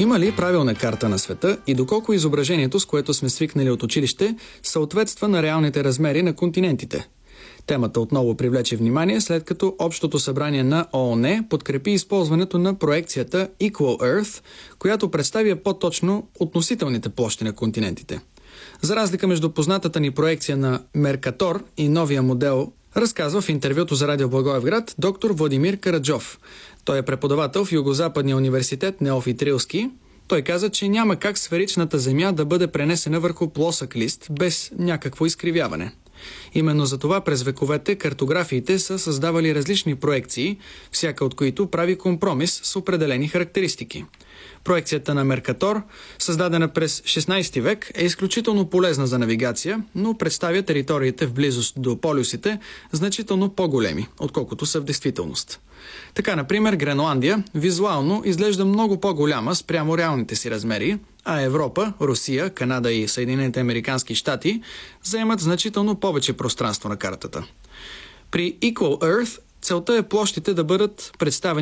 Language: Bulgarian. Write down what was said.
Има ли правилна карта на света и доколко изображението, с което сме свикнали от училище, съответства на реалните размери на континентите? Темата отново привлече внимание, след като Общото събрание на ООН подкрепи използването на проекцията Equal Earth, която представя по-точно относителните площи на континентите. За разлика между познатата ни проекция на Меркатор и новия модел, разказва в интервюто за Радио Благоевград доктор Владимир Караджов. Той е преподавател в Югозападния университет Неофит Рилски. Той каза, че няма как сферичната Земя да бъде пренесена върху плосък лист без някакво изкривяване. Именно за това през вековете картографиите са създавали различни проекции, всяка от които прави компромис с определени характеристики. Проекцията на Меркатор, създадена през 16 век, е изключително полезна за навигация, но представя териториите в близост до полюсите значително по-големи, отколкото са в действителност. Така, например, Гренландия визуално изглежда много по-голяма спрямо реалните си размери, а Европа, Русия, Канада и Съединените американски щати заемат значително повече пространство на картата. При Equal Earth целта е площите да бъдат представени